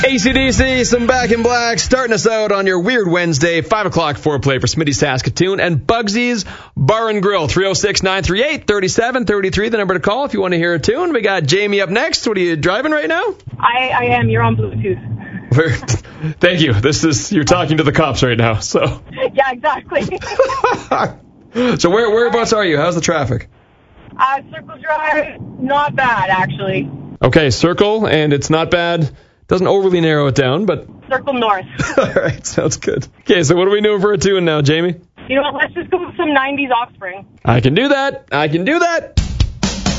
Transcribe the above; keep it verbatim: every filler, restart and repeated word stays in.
A C D C, some Back in Black, starting us out on your Weird Wednesday, five o'clock foreplay for Smitty Saskatoon and Bugsy's Bar and Grill, three oh six, nine three eight, three seven three three, the number to call if you want to hear a tune. We got Jamie up next. What are you driving right now? I, I am. You're on Bluetooth. We're, thank you. This is, you're talking to the cops right now, so. Yeah, exactly. So where whereabouts are you? How's the traffic? Uh, Circle Drive, not bad, actually. Okay, Circle, and it's not bad. Doesn't overly narrow it down, but... Circle North. All right, sounds good. Okay, so what are we doing for a tune now, Jamie? You know what, let's just go with some nineties Offspring. I can do that. I can do that.